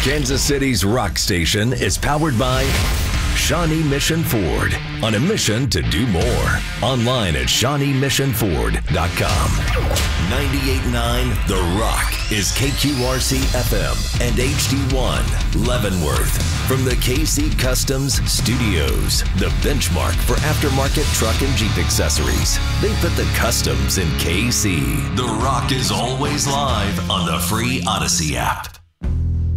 Kansas City's rock station is powered by Shawnee Mission Ford, on a mission to do more. Online at ShawneeMissionFord.com. 98.9 The Rock is KQRC FM and HD1 Leavenworth. From the KC Customs Studios, the benchmark for aftermarket truck and Jeep accessories. They put the customs in KC. The Rock is always live on the free Odyssey app.